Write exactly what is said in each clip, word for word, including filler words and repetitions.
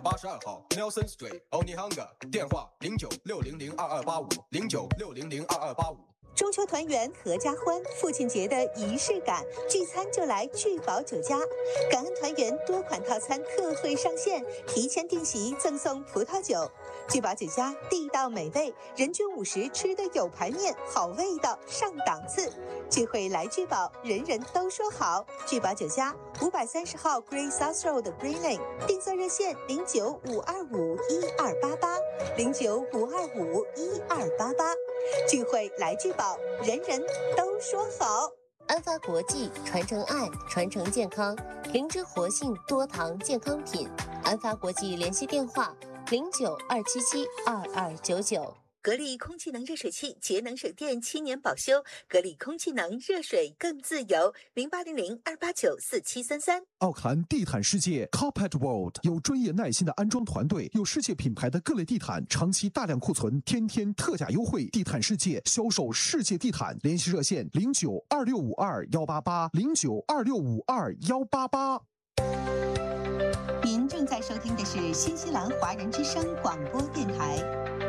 八十二号 Nelson Street Onehunga， 电话零九六零零二二八五零九六零零二二八五。 中秋团圆合家欢，父亲节的仪式感，聚餐就来聚宝酒家。感恩团圆多款套餐特惠上线，提前订席赠送葡萄酒。聚宝酒家地道美味，人均五十吃的有排面，好味道上档次。聚会来聚宝，人人都说好。聚宝酒家五百三十号 Green South Road Green Lane， 订座热线零九五二五一二八八零九五二五一二八八。聚会来聚宝，人人都说好。 安发国际传承爱，传承健康，灵芝活性多糖健康品。安发国际联系电话零九二七七二二九九。 格力空气能热水器节能省电七年保修，格力空气能热水更自由，零八零零二八九四七三三。 奥克兰地毯世界 Carpet World 有专业耐心的安装团队，有世界品牌的各类地毯，长期大量库存，天天特价优惠。地毯世界销售世界地毯，联系热线零九二六五二幺八八零九二六五二幺八八。 您正在收听的是新西兰华人之声广播电台。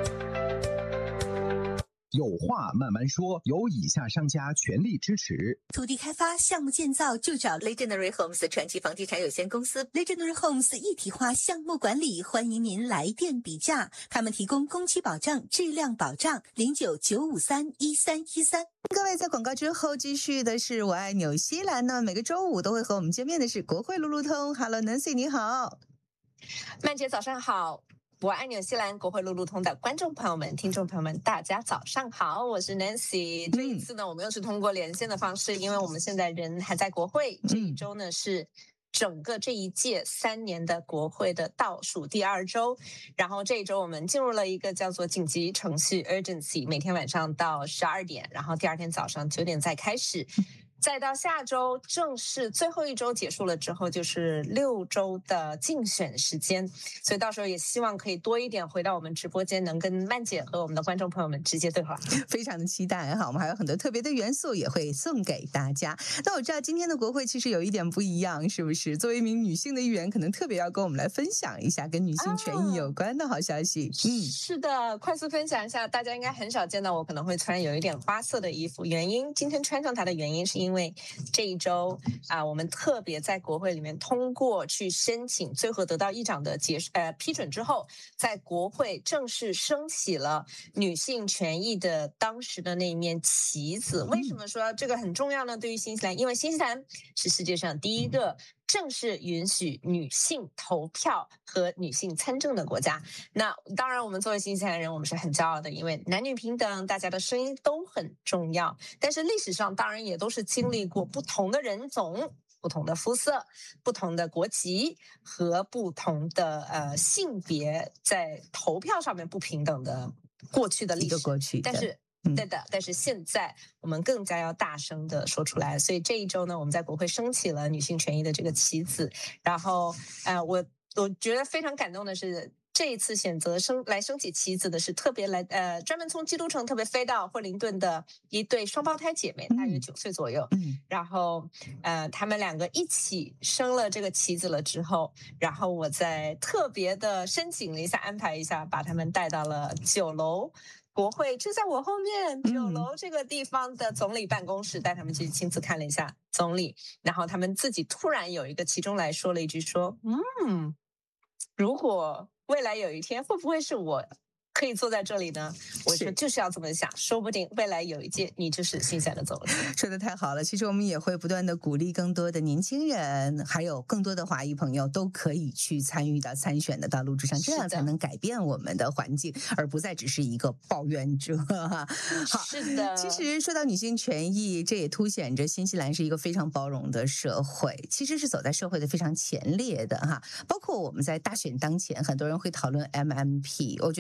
有话慢慢说，由以下商家全力支持。 土地开发项目建造就找 Legendary Homes 传奇房地产有限公司。 Legendary Homes 一体化项目管理，欢迎您来电比价，他们提供工期保障、质量保障。零九九五三一三一三。各位在广告之后继续的是我爱纽西兰呢，每个周五都会和我们见面的是国会路路通。 Hello Nancy 你好。 曼姐早上好。我爱纽西兰国会路路通的观众朋友们、听众朋友们，大家早上好，我是 Nancy。这一次呢，我们又是通过连线的方式，因为我们现在人还在国会。这一周呢是整个这一届三年的国会的倒数第二周，然后这一周我们进入了一个叫做紧急程序 urgency， 每天晚上到十二点，然后第二天早上九点再开始。再到下周正式最后一周结束了之后，就是六周的竞选时间，所以到时候也希望可以多一点回到我们直播间，能跟曼姐和我们的观众朋友们直接对话， 非常的期待哈。我们还有很多特别的元素也会送给大家。那我知道今天的国会其实有一点不一样，是不是？作为一名女性的议员，可能特别要跟我们来分享一下跟女性权益有关的好消息。 啊、嗯，是的，快速分享一下，大家应该很少见到我可能会穿有一点花色的衣服，原因今天穿上它的原因是因为因为这一周啊，我们特别在国会里面通过去申请，最后得到议长的结呃批准之后，在国会正式升起了女性权益的当时的那一面旗子。为什么说这个很重要呢？对于新西兰，因为新西兰是世界上第一个正式允许女性投票和女性参政的国家。那当然我们作为新西兰人，我们是很骄傲的，因为男女平等，大家的声音都很重要。但是历史上当然也都是经历过不同的人种、不同的肤色、不同的国籍和不同的呃性别在投票上面不平等的过去的历史。一个过去，但是对的，但是现在我们更加要大声的说出来。所以这一周呢，我们在国会升起了女性权益的这个旗子。然后，呃，我我觉得非常感动的是，这一次选择升来升起旗子的是特别来呃专门从基督城特别飞到惠灵顿的一对双胞胎姐妹，大约九岁左右。嗯，然后呃他们两个一起升了这个旗子了之后，然后我再特别的申请了一下，安排一下，把他们带到了九楼。国会就在我后面九楼这个地方的总理办公室，带他们去亲自看了一下总理，然后他们自己突然有一个其中来说了一句说，嗯，如果未来有一天会不会是我可以坐在这里呢？我说就是要这么想，说不定未来有一届你就是新西兰的总理。 说的太好了，其实我们也会不断的鼓励更多的年轻人，还有更多的华裔朋友都可以去参与到参选的道路之上，这样才能改变我们的环境，而不再只是一个抱怨者。好， 是的。 其实说到女性权益，这也凸显着新西兰是一个非常包容的社会，其实是走在社会的非常前列的哈。包括我们在大选当前，很多人会讨论 M M P， 我觉得这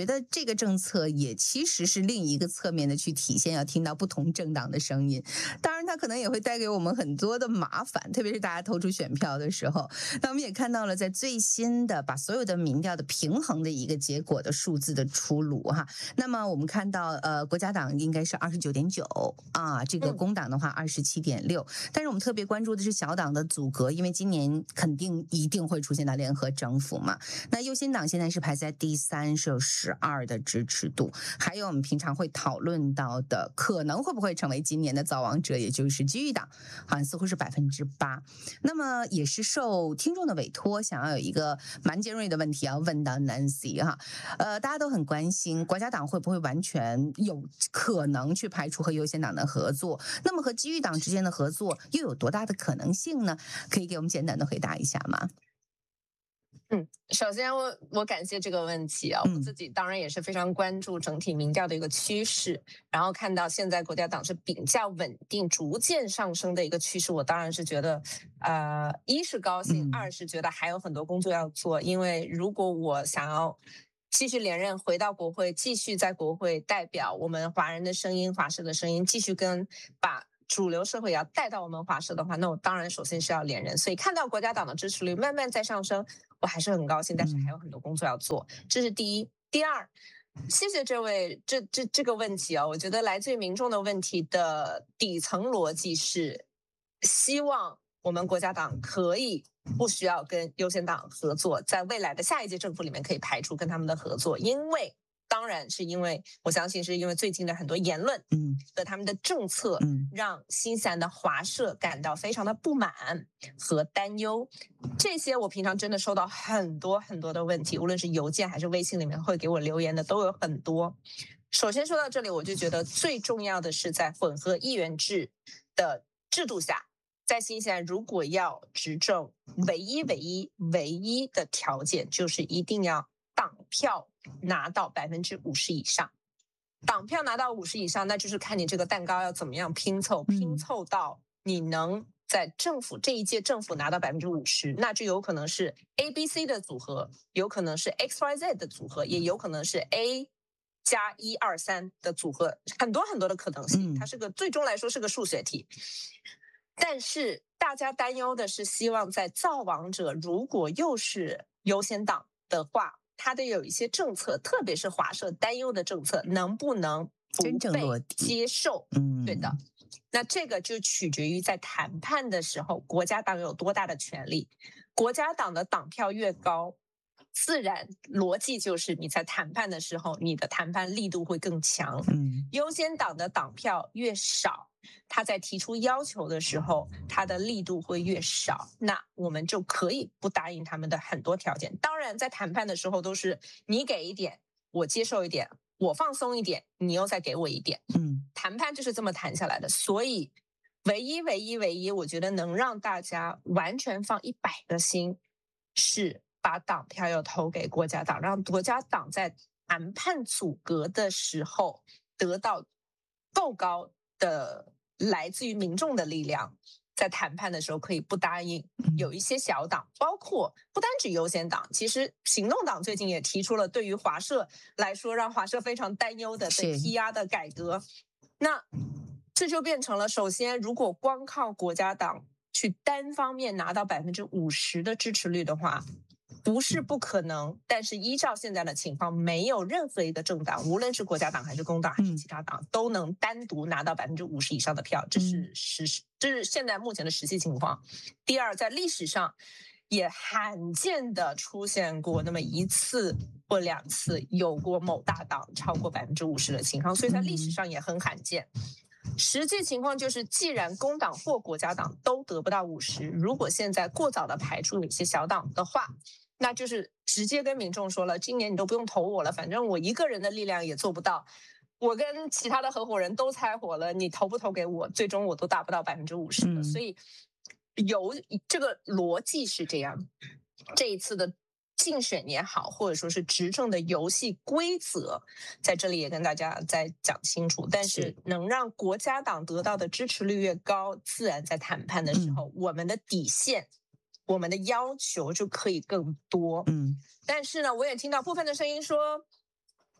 个政策也其实是另一个侧面的去体现，要听到不同政党的声音。当然，它可能也会带给我们很多的麻烦，特别是大家投出选票的时候。那我们也看到了，在最新的把所有的民调的平衡的一个结果的数字的出炉哈。那么我们看到，呃，国家党应该是二十九点九啊，这个工党的话二十七点六。但是我们特别关注的是小党的组阁，因为今年肯定一定会出现到联合政府嘛。那优先党现在是排在第三，是有十二的支持度。还有我们平常会讨论到的，可能会不会成为今年的造王者，也就是基育党，好像似乎是百分之八。那么也是受听众的委托，想要有一个蛮尖锐的问题要问到 Nancy 哈，呃，大家都很关心国家党会不会完全有可能去排除和优先党的合作，那么和基育党之间的合作又有多大的可能性呢？可以给我们简单的回答一下吗？ 嗯，首先我我感谢这个问题啊，我自己当然也是非常关注整体民调的一个趋势，然后看到现在国家党是比较稳定、逐渐上升的一个趋势，我当然是觉得，呃，一是高兴，二是觉得还有很多工作要做，因为如果我想要继续连任，回到国会，继续在国会代表我们华人的声音、华社的声音，继续跟把主流社会也要带到我们华社的话，那我当然首先是要连任。所以看到国家党的支持率慢慢在上升，我还是很高兴，但是还有很多工作要做，这是第一。第二，谢谢这位这这这个问题啊，我觉得来自于民众的问题的底层逻辑是希望我们国家党可以不需要跟优先党合作，在未来的下一届政府里面可以排除跟他们的合作，因为当然是因为我相信是因为最近的很多言论和他们的政策让新西兰的华社感到非常的不满和担忧，这些我平常真的收到很多很多的问题，无论是邮件还是微信里面会给我留言的都有很多。首先说到这里，我就觉得最重要的是在混合议员制的制度下，在新西兰如果要执政，唯一唯一唯一的条件就是一定要党票拿到百分之五十以上，党票拿到五十以上，那就是看你这个蛋糕要怎么样拼凑，拼凑到你能在政府这一届政府拿到百分之五十，那就有可能是 A B C 的组合，有可能是 X Y Z 的组合，也有可能是 A 加一二三的组合，很多很多的可能性，它是个最终来说是个数学题。但是大家担忧的是，希望在造王者如果又是优先党的话，它的有一些政策，特别是华社担忧的政策，能不能真正落地接受？嗯，对的。那这个就取决于在谈判的时候，国家党有多大的权力。国家党的党票越高，自然逻辑就是你在谈判的时候，你的谈判力度会更强。嗯，优先党的党票越少，他在提出要求的时候，他的力度会越少，那我们就可以不答应他们的很多条件。当然在谈判的时候都是你给一点，我接受一点，我放松一点，你又再给我一点。嗯，谈判就是这么谈下来的。所以唯一唯一唯一我觉得能让大家完全放一百个心，是把党票要投给国家党，让国家党在谈判阻隔的时候得到够高的来自于民众的力量，在谈判的时候可以不答应。有一些小党，包括不单指优先党，其实行动党最近也提出了对于华社来说让华社非常担忧的对 P R 的改革。那这就变成了，首先如果光靠国家党去单方面拿到百分之五十的支持率的话，不是不可能，但是依照现在的情况，没有任何一个政党，无论是国家党还是工党还是其他党，都能单独拿到百分之五十以上的票，这是实，这是现在目前的实际情况。第二，在历史上也罕见的出现过那么一次或两次，有过某大党超过百分之五十的情况，所以在历史上也很罕见。实际情况就是，既然工党或国家党都得不到五十，如果现在过早的排除一些小党的话，那就是直接跟民众说了，今年你都不用投我了，反正我一个人的力量也做不到，我跟其他的合伙人都拆伙了，你投不投给我，最终我都达不到百分之五十的。所以有这个逻辑是这样。这一次的竞选也好，或者说是执政的游戏规则，在这里也跟大家再讲清楚。但是能让国家党得到的支持率越高，自然在谈判的时候，嗯、我们的底线。我们的要求就可以更多。嗯，但是呢，我也听到部分的声音说，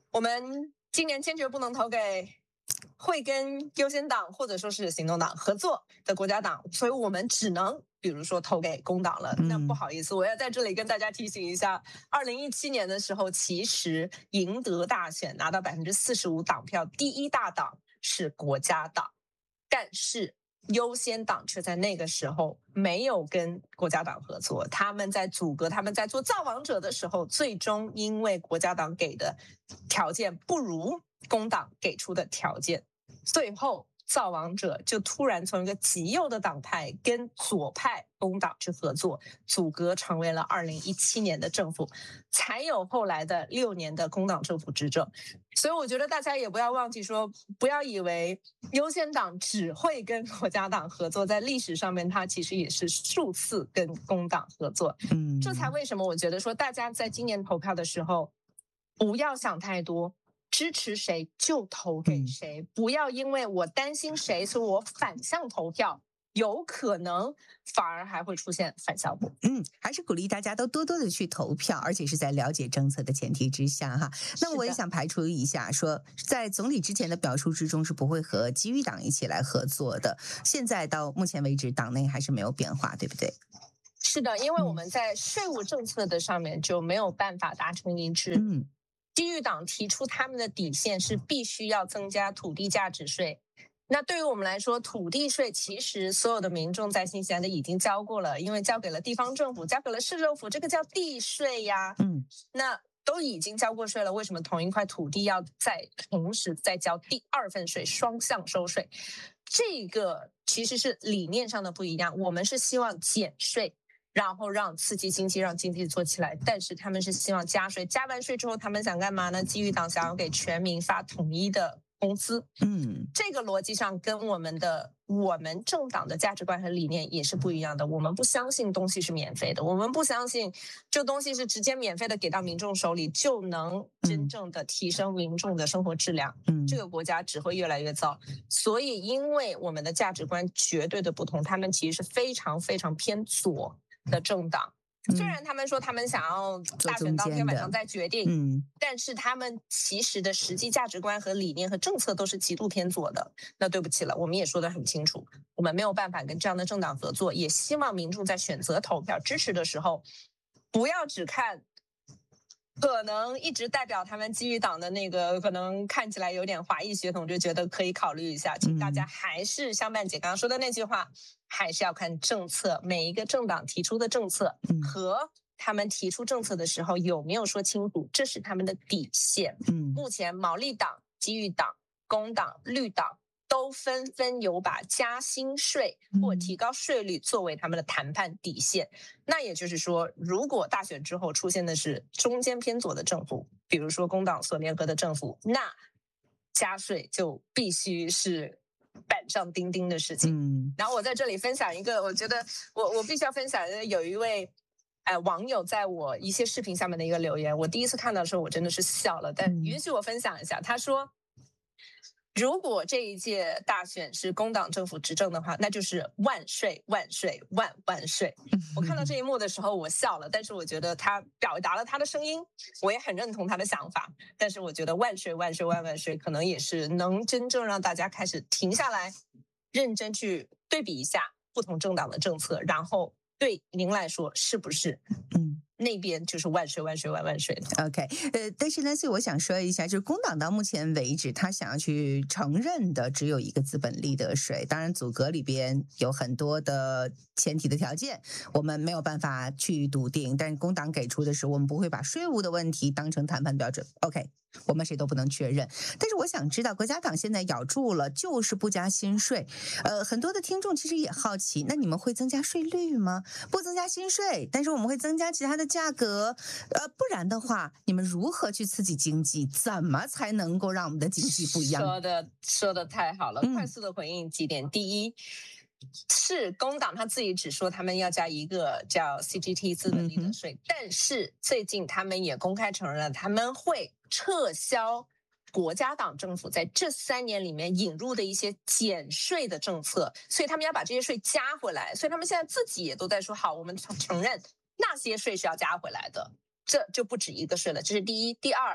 我们今年坚决不能投给会跟优先党或者说是行动党合作的国家党，所以我们只能比如说投给工党了。 嗯、 那不好意思，我要在这里跟大家提醒一下，二零一七年的时候，其实赢得大选拿到百分之四十五党票，第一大党是国家党，但是优先党却在那个时候没有跟国家党合作，他们在阻隔，他们在做造王者的时候，最终因为国家党给的条件不如工党给出的条件，最后造王者就突然从一个极右的党派跟左派工党去合作，阻隔成为了二零一七年的政府，才有后来的六年的工党政府执政。所以我觉得大家也不要忘记说，不要以为优先党只会跟国家党合作，在历史上面它其实也是数次跟工党合作。 嗯， 这才为什么我觉得说大家在今年投票的时候不要想太多，支持谁就投给谁，嗯、不要因为我担心谁，所以我反向投票，有可能反而还会出现反效果。 嗯，还是鼓励大家都多多的去投票，而且是在了解政策的前提之下哈。那我也想排除一下，说在总理之前的表述之中是不会和基于党一起来合作的。现在到目前为止，党内还是没有变化，对不对？ 是的，因为我们在税务政策的上面就没有办法达成一致。 嗯。 基于党提出他们的底线是必须要增加土地价值税，那对于我们来说，土地税其实所有的民众在新西兰的已经交过了，因为交给了地方政府，交给了市政府，这个叫地税呀。 嗯， 那都已经交过税了，为什么同一块土地要再同时再交第二份税，双向收税？这个其实是理念上的不一样，我们是希望减税，然后让刺激经济，让经济做起来，但是他们是希望加税，加完税之后他们想干嘛呢？基于党想要给全民发统一的工资。 嗯， 这个逻辑上跟我们的我们政党的价值观和理念也是不一样的。我们不相信东西是免费的，我们不相信这东西是直接免费的给到民众手里就能真正的提升民众的生活质量。 嗯， 这个国家只会越来越糟。所以因为我们的价值观绝对的不同，他们其实是非常非常偏左的政党，虽然他们说他们想要大选当天晚上再决定， 嗯， 但是他们其实的实际价值观和理念和政策都是极度偏左的。那对不起了，我们也说得很清楚，我们没有办法跟这样的政党合作，也希望民众在选择投票支持的时候，不要只看可能一直代表他们基于党的那个可能看起来有点华裔血统，就觉得可以考虑一下，请大家还是像曼姐刚刚说的那句话，还是要看政策，每一个政党提出的政策和他们提出政策的时候有没有说清楚，这是他们的底线。 嗯， 目前毛利党、基于党、工党、绿党都纷纷有把加薪税或提高税率作为他们的谈判底线。那也就是说，如果大选之后出现的是中间偏左的政府，比如说工党所联合的政府，那加税就必须是板上钉钉的事情。 嗯， 然后我在这里分享一个，我觉得我我必须要分享，有一位呃网友在我一些视频下面的一个留言，我第一次看到的时候我真的是笑了，但允许我分享一下。他说，如果这一届大选是工党政府执政的话，那就是万税万税万万税。我看到这一幕的时候我笑了，但是我觉得他表达了他的声音，我也很认同他的想法，但是我觉得万税万税万万税可能也是能真正让大家开始停下来认真去对比一下不同政党的政策，然后对您来说是不是嗯那边就是万税万税万万税的。 OK， 呃，但是呢，所以我想说一下，就是工党到目前为止，他想要去承认的只有一个资本利得税。当然，组阁里边有很多的前提的条件，我们没有办法去笃定。但是工党给出的是，我们不会把税务的问题当成谈判标准。OK， 我们谁都不能确认。但是我想知道，国家党现在咬住了，就是不加新税。呃，很多的听众其实也好奇，那你们会增加税率吗？不增加新税，但是我们会增加其他的价格，呃，不然的话，你们如何去刺激经济？怎么才能够让我们的经济不一样？ 说的说的太好了， 嗯、 快速的回应几点。第一，是工党他自己只说他们要加一个叫 C G T 资本利得税，嗯、但是最近他们也公开承认了，他们会撤销国家党政府在这三年里面引入的一些减税的政策，所以他们要把这些税加回来。所以他们现在自己也都在说，好，我们承认那些税是要加回来的，这就不止一个税了。这是第一。第二，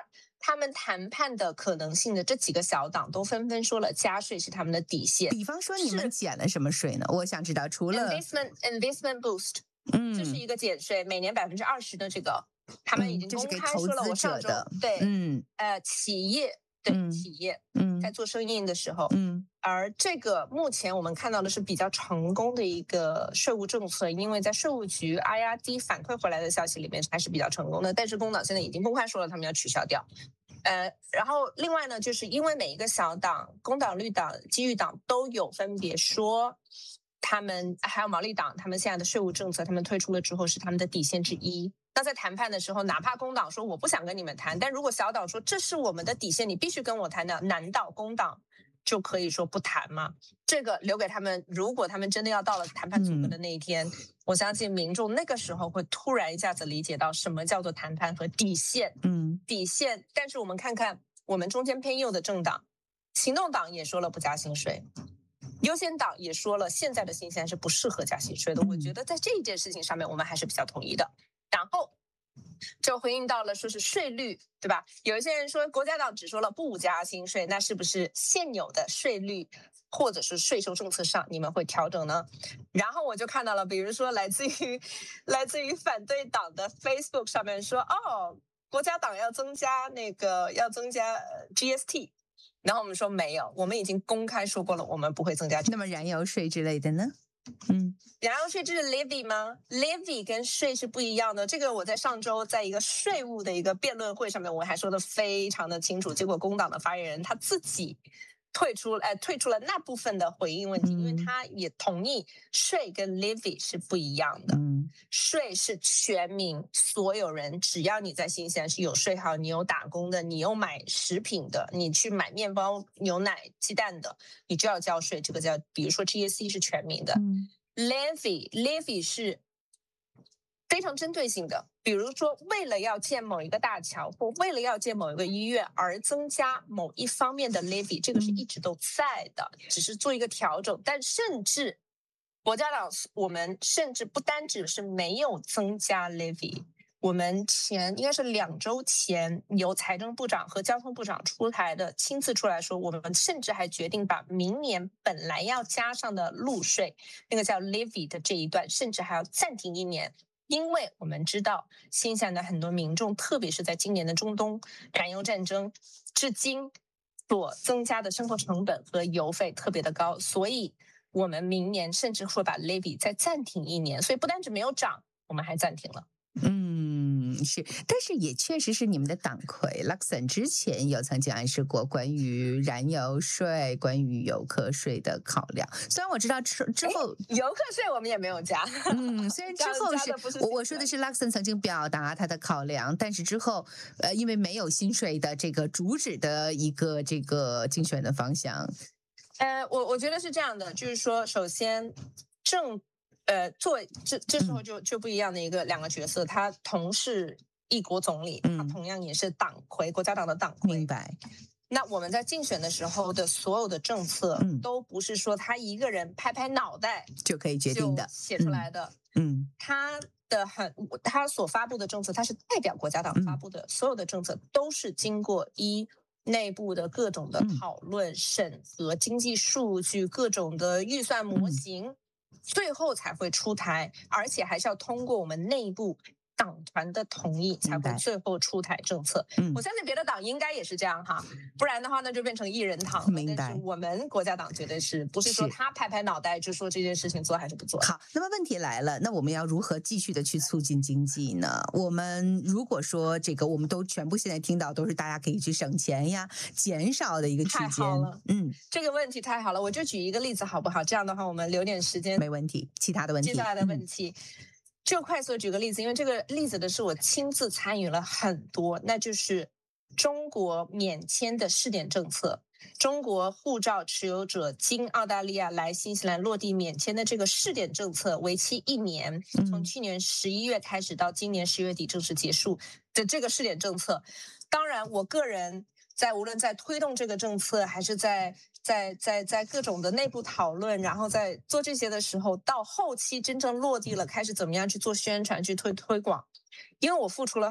他们谈判的可能性的这几个小党都纷纷说了加税是他们的底线。 比方说你们减了什么税呢？我想知道，除了 investment investment boost， 嗯， 这是一个减税，每年百分之二十的这个，他们已经公开说了。我上周对， 嗯， 呃，企业对、 嗯、 企业嗯在做生意的时候， 嗯。 而这个目前我们看到的是比较成功的一个税务政策，因为在税务局 I R D 反馈回来的消息里面还是比较成功的，但是工党现在已经公开说了他们要取消掉。呃，然后另外呢，就是因为每一个小党，工党、绿党、基育党都有分别说，他们还有毛利党，他们现在的税务政策，他们推出了之后是他们的底线之一。那在谈判的时候，哪怕工党说我不想跟你们谈，但如果小党说这是我们的底线，你必须跟我谈的，难道工党就可以说不谈吗？这个留给他们，如果他们真的要到了谈判组合的那一天，嗯、我相信民众那个时候会突然一下子理解到什么叫做谈判和底线。嗯，底线。但是我们看看我们中间偏右的政党，行动党也说了不加薪税，优先党也说了现在的新西兰是不适合加薪税的。我觉得在这一件事情上面，我们还是比较同意的。然后就回应到了说是税率，对吧？有一些人说国家党只说了不加薪税，那是不是现有的税率或者是税收政策上你们会调整呢？然后我就看到了，比如说来自于来自于反对党的 Facebook 上面说，哦，国家党要增加那个要增加 G S T， 然后我们说没有，我们已经公开说过了，我们不会增加 G S T。 那么燃油税之类的呢？嗯， 燃油税这是 levy 吗？ levy 跟税是不一样的。这个我在上周在一个税务的一个辩论会上面，我还说的非常的清楚。结果工党的发言人他自己退出，呃，退出了那部分的回应问题，嗯、因为他也同意税跟 levy 是不一样的。嗯，税是全民所有人，只要你在新西兰是有税号，你有打工的，你有买食品的，你去买面包、牛奶、鸡蛋的，你就要交税。这个叫，比如说 G S T 是全民的。嗯，levy levy 是非常针对性的，比如说为了要建某一个大桥或为了要建某一个医院而增加某一方面的 levy， 这个是一直都在的，只是做一个调整。但甚至国家党我们甚至不单只是没有增加 levy， 我们前应该是两周前由财政部长和交通部长出台的亲自出来说，我们甚至还决定把明年本来要加上的路税，那个叫 levy 的这一段甚至还要暂停一年。因为我们知道新西兰的很多民众，特别是在今年的中东燃油战争至今所增加的生活成本和油费特别的高，所以我们明年甚至会把 levy 再暂停一年，所以不单止没有涨，我们还暂停了。 嗯，是，但是也确实是你们的党魁 Luxon 之前有曾经暗示过关于燃油税、关于游客税的考量。虽然我知道之之后游客税我们也没有加， 嗯，虽然之后是, 是我我说的是 Luxon 曾经表达他的考量，但是之后呃，因为没有薪税的这个主旨的一个这个竞选的方向。 呃，我我觉得是这样的，就是说，首先政。呃，作为这这时候就就不一样的一个两个角色，他同是一国总理，他同样也是党魁，国家党的党魁。 明白。 那我们在竞选的时候的所有的政策，嗯、都不是说他一个人拍拍脑袋就可以决定的， 写出来的。嗯，他的很他所发布的政策，他是代表国家党发布的，嗯、所有的政策都是经过一内部的各种的讨论、审核、经济数据、各种的预算模型。嗯，最后才会出台，而且还是要通过我们内部党团的同意才会最后出台政策。嗯，我相信别的党应该也是这样哈，不然的话那就变成一人党。 明白。 但是我们国家党绝对是不是说他拍拍脑袋就说这件事情做还是不做？ 好，那么问题来了，那我们要如何继续的去促进经济呢？我们如果说这个我们都全部现在听到都是大家可以去省钱呀、减少的一个区间。 太好了，嗯，这个问题太好了，我就举一个例子好不好？这样的话我们留点时间。 没问题，其他的问题。 接下来的问题。嗯，就快速举个例子，因为这个例子的是我亲自参与了很多，那就是中国免签的试点政策。中国护照持有者经澳大利亚来新西兰落地免签的这个试点政策，为期一年，从去年十一月开始到今年十月底正式结束的这个试点政策。当然，我个人在无论在推动这个政策，还是在在在在各种的内部讨论，然后在做这些的时候，到后期真正落地了，开始怎么样去做宣传、去推推广，因为我付出了很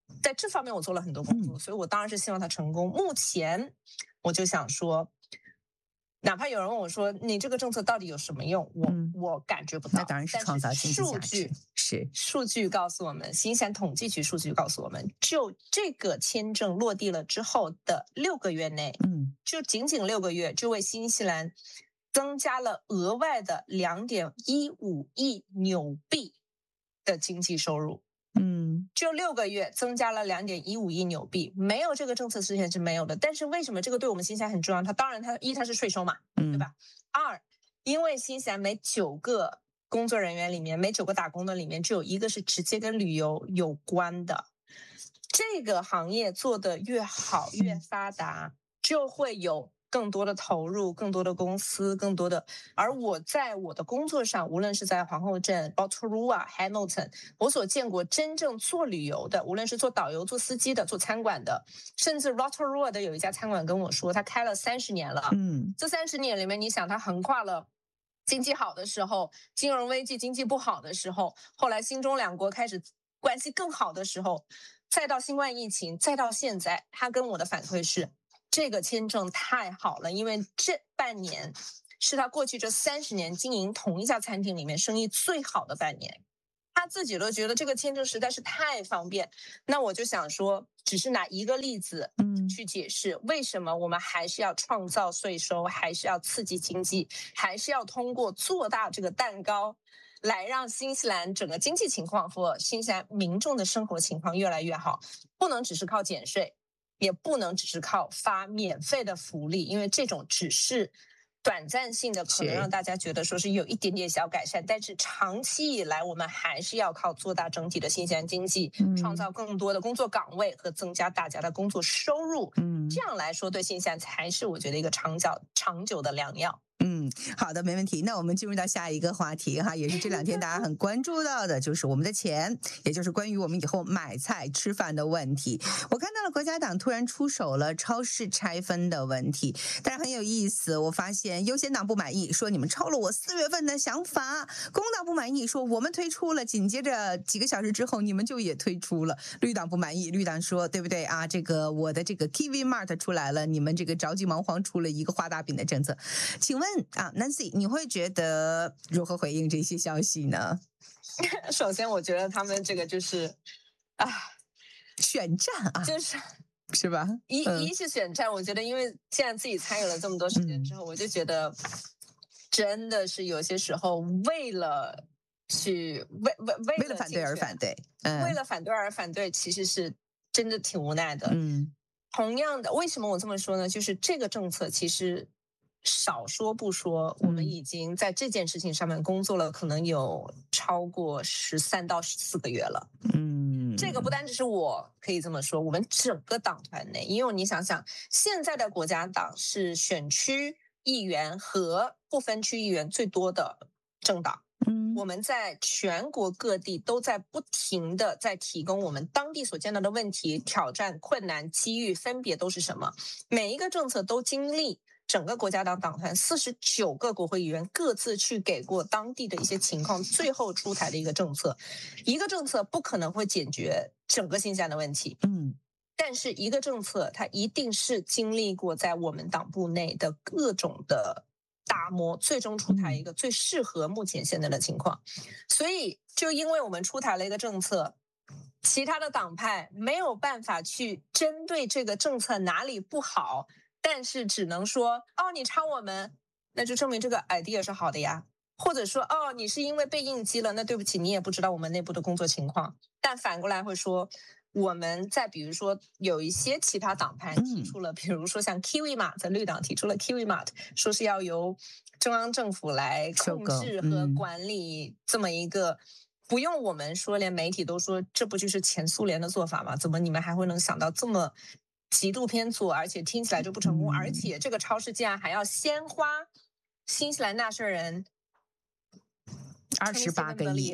在这方面我做了很多工作， 嗯所以我当然是希望它成功。目前我就想说，哪怕有人问我说你这个政策到底有什么用，我、 嗯我感觉不到。 那当然是创造经济价值但是数据。 是数据告诉我们，新西兰统计局数据告诉我们，就这个签证落地了之后的六个月内， 嗯就仅仅六个月，就为新西兰增加了额外的两点一五亿纽币的经济收入。 嗯就六个月增加了两点一五亿纽币，没有这个政策之前是没有的。但是为什么这个对我们新西兰很重要？它当然它一它是税收嘛， 嗯， 对吧？二，因为新西兰每九个工作人员里面，每九个打工的里面就有一个是直接跟旅游有关的。这个行业做得越好越发达，就会有更多的投入，更多的公司，更多的。而我在我的工作上，无论是在皇后镇、Rotorua、Hamilton， 我所见过真正做旅游的，无论是做导游、做司机的、做餐馆的，甚至 Rotorua 的有一家餐馆跟我说，他开了三十年了。 嗯这三十年里面，你想他横跨了。经济好的时候，金融危机；经济不好的时候，后来新中两国开始关系更好的时候，再到新冠疫情，再到现在，他跟我的反馈是，这个签证太好了，因为这半年是他过去这三十年经营同一家餐厅里面生意最好的半年。他自己都觉得这个签证实在是太方便。那我就想说，只是拿一个例子嗯去解释为什么我们还是要创造税收，还是要刺激经济，还是要通过做大这个蛋糕，来让新西兰整个经济情况或新西兰民众的生活情况越来越好。不能只是靠减税，也不能只是靠发免费的福利，因为这种只是短暂性的，可能让大家觉得说是有一点点小改善，但是长期以来我们还是要靠做大整体的新西兰经济，创造更多的工作岗位和增加大家的工作收入。 嗯这样来说对新西兰才是我觉得一个长久长久的良药。 嗯，好的，没问题。那我们进入到下一个话题哈，也是这两天大家很关注到的，就是我们的钱，也就是关于我们以后买菜吃饭的问题。我看到了国家党突然出手了超市拆分的问题，但是很有意思，我发现优先党不满意，说你们超了我四月份的想法；工党不满意，说我们推出了，紧接着几个小时之后你们就也推出了。绿党不满意，绿党说对不对啊？这个我的这个 Kiwi Mart 出来了，你们这个着急忙慌出了一个画大饼的政策，请问啊 Nancy 你会觉得如何回应这些消息呢？ 首先我觉得他们这个就是啊选战啊， 就是是吧？ 一、 嗯、 一是选战，我觉得因为现在自己参与了这么多时间之后， 嗯、 我就觉得真的是有些时候为了去为为为了为了反对而反对， 嗯、为了反对而反对，其实是真的挺无奈的。 嗯， 同样的，为什么我这么说呢？就是这个政策其实少说不说，我们已经在这件事情上面工作了，可能有超过十三到十四个月了。 嗯， 这个不单只是我可以这么说，我们整个党团内，因为你想想，现在的国家党是选区议员和不分区议员最多的政党。 嗯， 我们在全国各地都在不停的在提供我们当地所见到的问题、挑战、困难、机遇分别都是什么，每一个政策都经历整个国家党党团四十九个国会议员各自去给过当地的一些情况，最后出台的一个政策。一个政策不可能会解决整个新西兰的问题， 嗯， 但是一个政策它一定是经历过在我们党部内的各种的打磨，最终出台一个最适合目前现在的情况。所以就因为我们出台了一个政策，其他的党派没有办法去针对这个政策哪里不好，但是只能说哦你抄我们，那就证明这个 idea 是好的呀，或者说哦你是因为被应激了，那对不起你也不知道我们内部的工作情况。但反过来会说，我们在比如说有一些其他党派提出了，比如说像 Kiwi Mart 在绿党提出了 Kiwi Mart， 说是要由中央政府来控制和管理这么一个，不用我们说，连媒体都说这不就是前苏联的做法吗？怎么你们还会能想到这么极度偏左，而且听起来就不成功，而且这个超市竟然还要先花新西兰纳税人二十八个亿，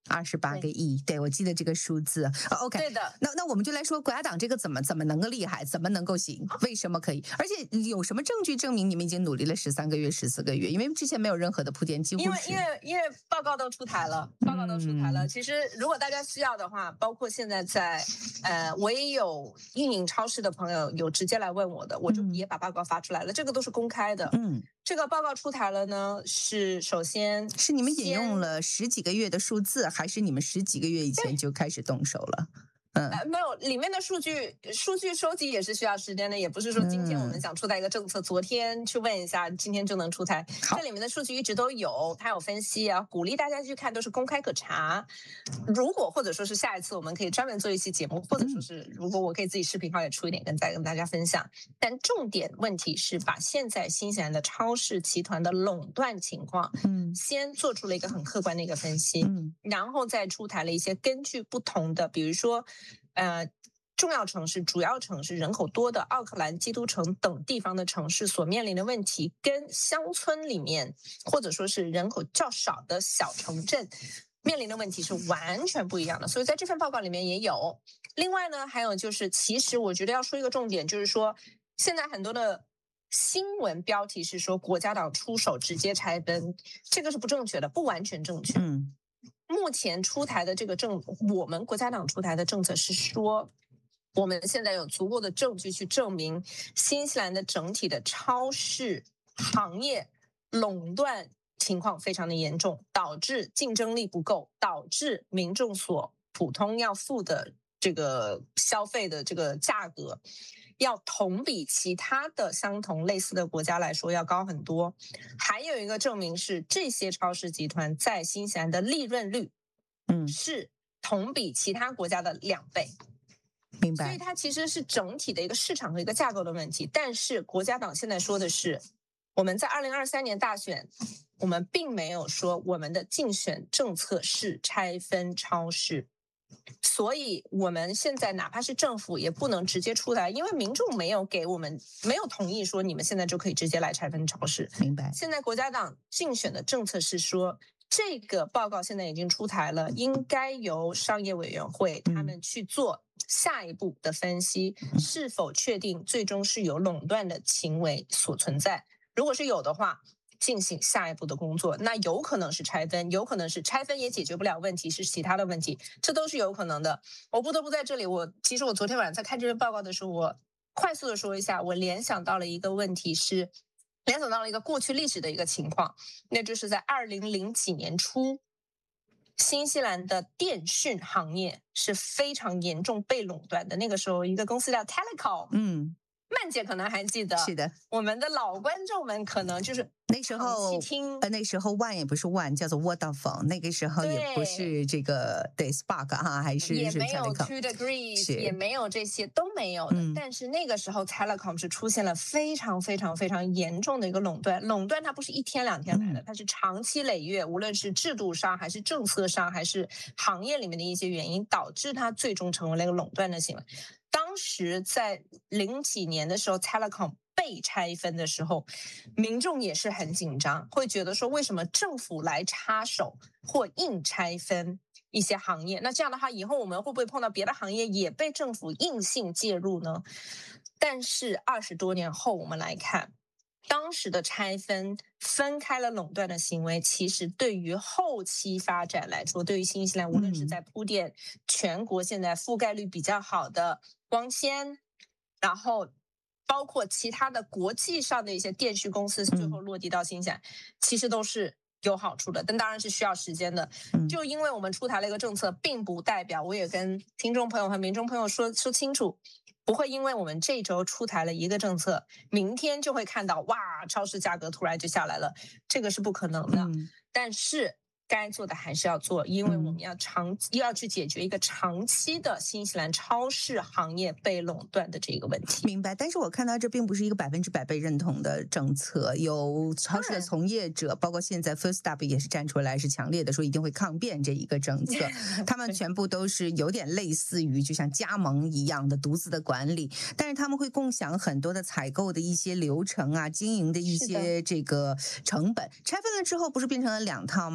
二十八个亿，对，我记得这个数字。哦、OK， 对的。 那那我们就来说国家党这个怎么怎么能够厉害，怎么能够行，为什么可以？而且有什么证据证明你们已经努力了十三个月、十四个月？因为之前没有任何的铺垫，几乎因为是因为因为报告都出台了，报告都出台了。 嗯、 其实如果大家需要的话，包括现在在呃，我也有运营超市的朋友有直接来问我的，我就也把报告发出来了，嗯、这个都是公开的。 嗯。 这个报告出台了呢，是首先是你们引用了十几个月的数字，还是你们十几个月以前就开始动手了？嗯， 呃，没有，里面的数据数据收集也是需要时间的，也不是说今天我们想出台一个政策，嗯、昨天去问一下，今天就能出台。这里面的数据一直都有，它有分析啊，鼓励大家去看，都是公开可查。如果或者说是下一次我们可以专门做一期节目，或者说是如果我可以自己视频号也出一点，跟再跟大家分享。但重点问题是把现在新西兰的超市集团的垄断情况，嗯，先做出了一个很客观的一个分析，嗯，然后再出台了一些根据不同的，比如说。呃，重要城市、主要城市、人口多的奥克兰、基督城等地方的城市所面临的问题，跟乡村里面或者说是人口较少的小城镇面临的问题是完全不一样的。所以在这份报告里面也有。另外呢，还有就是，其实我觉得要说一个重点，就是说现在很多的新闻标题是说国家党出手直接拆分，这个是不正确的，不完全正确。嗯。目前出台的这个政，我们国家党出台的政策是说，我们现在有足够的证据去证明新西兰的整体的超市行业垄断情况非常的严重，导致竞争力不够，导致民众所普通要付的这个消费的这个价格要同比其他的相同类似的国家来说要高很多。还有一个证明是这些超市集团在新西兰的利润率嗯，是同比其他国家的两倍。 明白。 所以它其实是整体的一个市场和一个架构的问题。但是国家党现在说的是，我们在二零二三年大选，我们并没有说我们的竞选政策是拆分超市。所以我们现在哪怕是政府也不能直接出来，因为民众没有给我们没有同意说你们现在就可以直接来拆分超市。 明白。 现在国家党竞选的政策是说，这个报告现在已经出台了，应该由商业委员会他们去做下一步的分析，嗯、是否确定最终是有垄断的行为所存在。如果是有的话，进行下一步的工作，那有可能是拆分，有可能是拆分也解决不了问题，是其他的问题，这都是有可能的。我不得不在这里，我其实我昨天晚上在看这份报告的时候，我快速的说一下，我联想到了一个问题是，联想到了一个过去历史的一个情况，那就是在二零零几年初，新西兰的电讯行业是非常严重被垄断的。那个时候，一个公司叫 Telecom， 嗯。曼姐可能还记得， 是的， 我们的老观众们可能就是那时候听，呃，那时候 One 也不是 One， 叫做 Vodafone， 那个时候也不是这个对 Spark 哈，还是也没有 Two Degrees， 也没有这些都没有的、嗯。但是那个时候 Telecom 是出现了非常非常非常严重的一个垄断，垄断它不是一天两天来的，嗯、它是长期累月，无论是制度上还是政策上，还是行业里面的一些原因，导致它最终成为了一个垄断的行为。当时在零几年的时候 Telecom 被拆分的时候，民众也是很紧张，会觉得说为什么政府来插手或硬拆分一些行业，那这样的话以后我们会不会碰到别的行业也被政府硬性介入呢？但是二十多年后我们来看，当时的拆分分开了垄断的行为，其实对于后期发展来说，对于新西兰无论是在铺垫全国现在覆盖率比较好的光纤，然后包括其他的国际上的一些电讯公司最后落地到新西兰、嗯、其实都是有好处的，但当然是需要时间的。就因为我们出台了一个政策，并不代表，我也跟听众朋友和民众朋友说说清楚，不会因为我们这周出台了一个政策，明天就会看到哇，超市价格突然就下来了，这个是不可能的。嗯、但是该做的还是要做，因为我们要长、嗯、要去解决一个长期的新西兰超市行业被垄断的这个问题。 明白，但是我看到这并不是一个百分之百被认同的政策，有超市的从业者，包括现在 First Stop 也是站出来，是强烈的说一定会抗辩这一个政策。他们全部都是有点类似于就像加盟一样的独自的管理，但是他们会共享很多的采购的一些流程啊，经营的一些这个成本。拆分了之后，不是变成了两套吗？是不是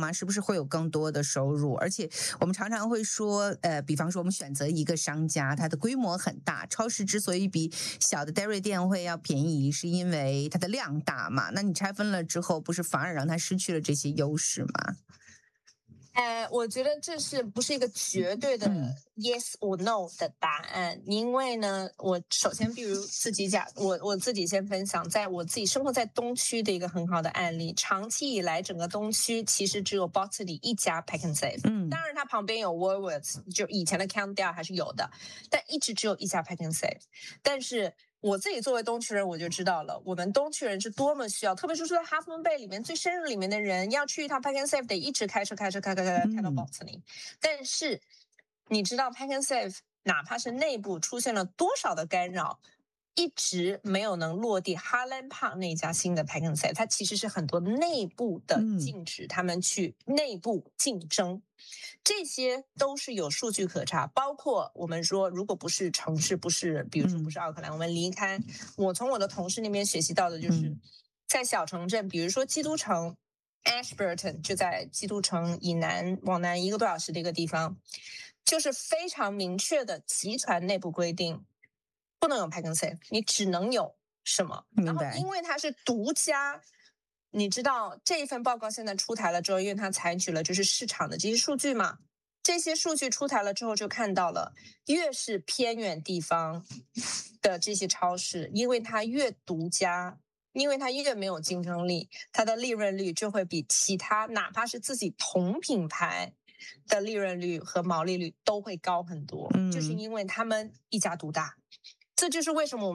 会有更多的收入。而且我们常常会说，呃，比方说我们选择一个商家，它的规模很大，超市之所以比小的 dairy 店会要便宜，是因为它的量大嘛。那你拆分了之后，不是反而让它失去了这些优势吗？ 呃，我觉得这是不是一个绝对的 yes or no 的答案？因为呢，我首先比如自己讲，我我自己先分享，在我自己生活在东区的一个很好的案例。长期以来，整个东区其实只有 Boxley 一家 Pack and Save，嗯，当然它旁边有 Woolworths， 就以前的 Countdown 还是有的，但一直只有一家 Pack and Save。但是我自己作为东区人，我就知道了，我们东区人是多么需要，特别是住在 Half Moon Bay 里面最深入里面的人，要去一趟 Pack and Save 得一直开车开车开开开开到 Boxley、嗯。但是你知道 Pack and Save 哪怕是内部出现了多少的干扰，一直没有能落地 Highland Park 那家新的 Pack and Save， 它其实是很多内部的禁止他们去内部竞争。嗯，这些都是有数据可查，包括我们说，如果不是城市，不是比如说不是奥克兰，我们离开，我从我的同事那边学习到的就是，在小城镇，比如说基督城 Ashburton 就在基督城以南往南一个多小时的一个地方，就是非常明确的集团内部规定，不能有 Pack and Save， 你只能有什么？然后因为它是独家。你知道这一份报告现在出台了之后，因为它采取了就是市场的这些数据嘛，这些数据出台了之后，就看到了越是偏远地方的这些超市，因为它越独家，因为它越没有竞争力，它的利润率就会比其他哪怕是自己同品牌的利润率和毛利率都会高很多，嗯，就是因为他们一家独大。这就是为什么我们